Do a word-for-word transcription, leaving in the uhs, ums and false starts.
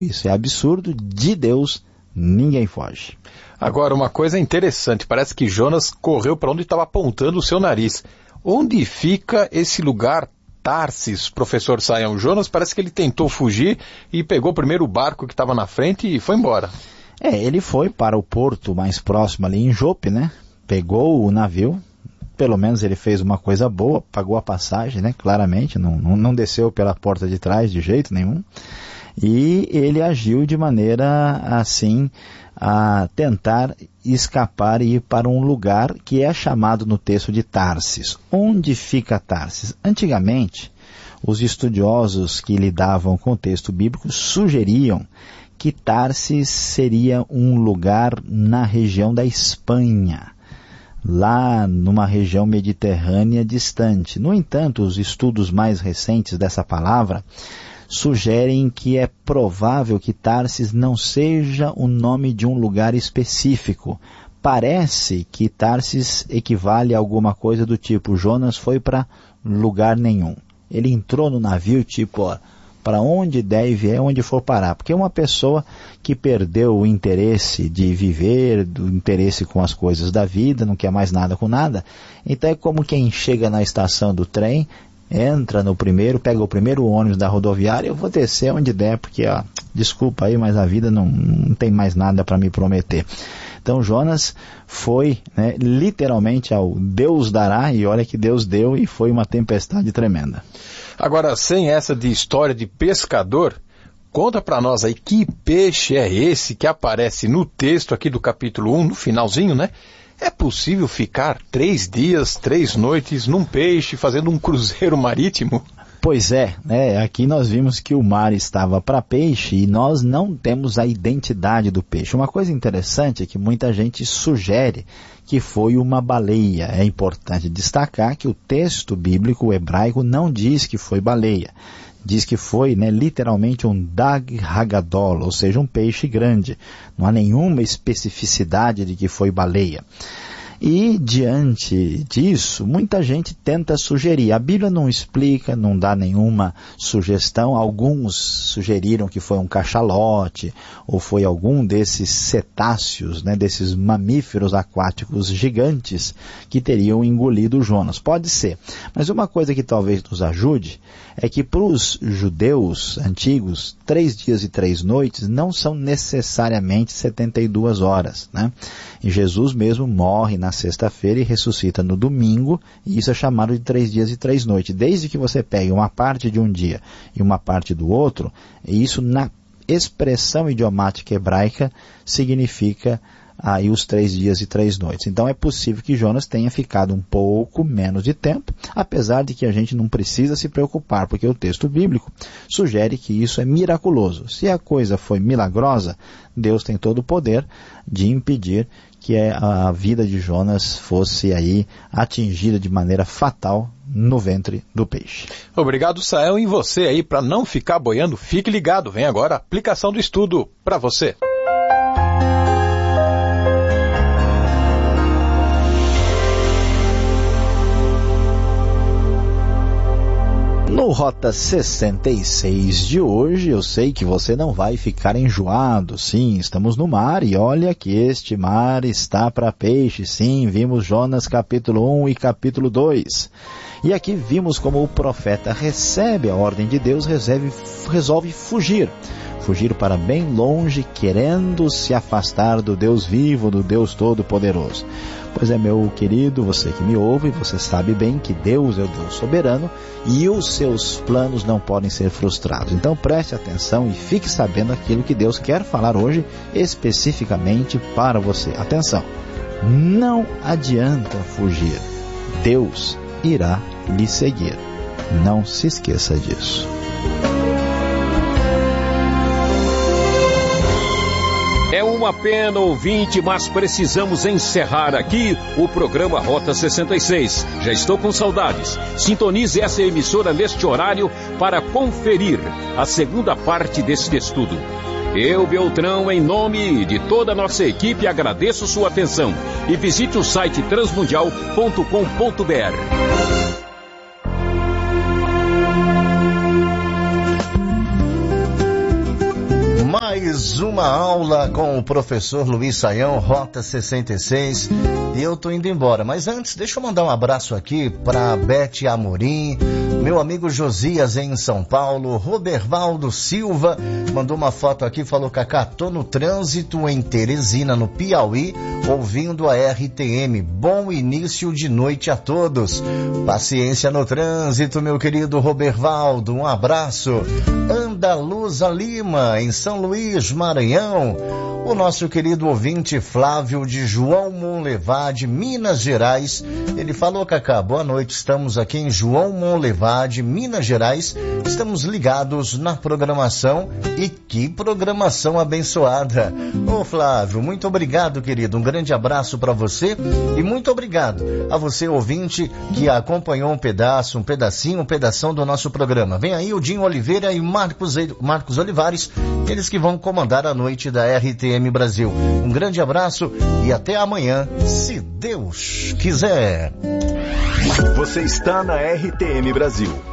Isso é absurdo, de Deus ninguém foge. Agora, uma coisa interessante, parece que Jonas correu para onde estava apontando o seu nariz. Onde fica esse lugar, Tarsis, professor Sayão? Jonas parece que ele tentou fugir e pegou primeiro o barco que estava na frente e foi embora. É, ele foi para o porto mais próximo ali em Jope, né? Pegou o navio, pelo menos ele fez uma coisa boa, pagou a passagem, né? Claramente, não, não, não desceu pela porta de trás de jeito nenhum. E ele agiu de maneira assim a tentar escapar e ir para um lugar que é chamado no texto de Tarsis. Onde fica Tarsis? Antigamente, os estudiosos que lidavam com o texto bíblico sugeriam que Tarsis seria um lugar na região da Espanha, lá numa região mediterrânea distante. No entanto, os estudos mais recentes dessa palavra sugerem que é provável que Tarsis não seja o nome de um lugar específico. Parece que Tarsis equivale a alguma coisa do tipo, Jonas foi para lugar nenhum. Ele entrou no navio tipo, ó, para onde deve é onde for parar. Porque uma pessoa que perdeu o interesse de viver, o interesse com as coisas da vida, não quer mais nada com nada, então é como quem chega na estação do trem, entra no primeiro, pega o primeiro ônibus da rodoviária, eu vou descer onde der, porque, ó, desculpa aí, mas a vida não, não tem mais nada para me prometer. Então Jonas foi, né, literalmente ao Deus dará, e olha que Deus deu, e foi uma tempestade tremenda. Agora, sem essa de história de pescador, conta para nós aí que peixe é esse que aparece no texto aqui do capítulo um, no finalzinho, né? É possível ficar três dias, três noites num peixe, fazendo um cruzeiro marítimo? Pois é, né? Aqui nós vimos que o mar estava para peixe e nós não temos a identidade do peixe. Uma coisa interessante é que muita gente sugere que foi uma baleia. É importante destacar que o texto bíblico hebraico não diz que foi baleia. Diz que foi, né, literalmente um dag hagadol, ou seja, um peixe grande. Não há nenhuma especificidade de que foi baleia. E diante disso, muita gente tenta sugerir. A Bíblia não explica, não dá nenhuma sugestão. Alguns sugeriram que foi um cachalote, ou foi algum desses cetáceos, né, desses mamíferos aquáticos gigantes que teriam engolido Jonas. Pode ser. Mas uma coisa que talvez nos ajude é que para os judeus antigos, três dias e três noites não são necessariamente setenta e duas horas, né? E Jesus mesmo morre na sexta-feira e ressuscita no domingo, e isso é chamado de três dias e três noites. Desde que você pegue uma parte de um dia e uma parte do outro, isso na expressão idiomática hebraica significa aí os três dias e três noites. Então é possível que Jonas tenha ficado um pouco menos de tempo, apesar de que a gente não precisa se preocupar, porque o texto bíblico sugere que isso é miraculoso. Se a coisa foi milagrosa, Deus tem todo o poder de impedir que a vida de Jonas fosse aí atingida de maneira fatal no ventre do peixe. Obrigado, Sael, e você aí, para não ficar boiando, fique ligado, vem agora a aplicação do estudo para você. No Rota sessenta e seis de hoje, eu sei que você não vai ficar enjoado. Sim, estamos no mar e olha que este mar está para peixe. Sim, vimos Jonas capítulo um e capítulo dois. E aqui vimos como o profeta recebe a ordem de Deus, resolve, resolve fugir. Fugir para bem longe, querendo se afastar do Deus vivo, do Deus Todo-Poderoso. Pois é, meu querido, você que me ouve, você sabe bem que Deus é o Deus soberano e os seus planos não podem ser frustrados. Então preste atenção e fique sabendo aquilo que Deus quer falar hoje especificamente para você. Atenção, não adianta fugir, Deus irá lhe seguir. Não se esqueça disso. É uma pena, ouvinte, mas precisamos encerrar aqui o programa Rota sessenta e seis. Já estou com saudades. Sintonize essa emissora neste horário para conferir a segunda parte deste estudo. Eu, Beltrão, em nome de toda a nossa equipe, agradeço sua atenção e visite o site transmundial ponto com ponto br. Mais uma aula com o professor Luiz Saião, Rota sessenta e seis, e eu tô indo embora. Mas antes, deixa eu mandar um abraço aqui para Bete Amorim, meu amigo Josias em São Paulo, Robervaldo Silva, mandou uma foto aqui, falou: Cacá, tô no trânsito em Teresina, no Piauí, ouvindo a R T M. Bom início de noite a todos. Paciência no trânsito, meu querido Robervaldo, um abraço. Andaluza Lima, em São Luís, Maranhão. O nosso querido ouvinte Flávio de João Monlevade, Minas Gerais. Ele falou: Cacá, boa noite, estamos aqui em João Monlevade, Minas Gerais. Estamos ligados na programação, e que programação abençoada. Ô Flávio, muito obrigado, querido. Um grande abraço para você e muito obrigado a você, ouvinte, que acompanhou um pedaço, um pedacinho, um pedação do nosso programa. Vem aí o Dinho Oliveira e Marcos, Marcos Olivares, eles que vão comandar a noite da R T M Brasil. Um grande abraço e até amanhã, se Deus quiser. Você está na R T M Brasil.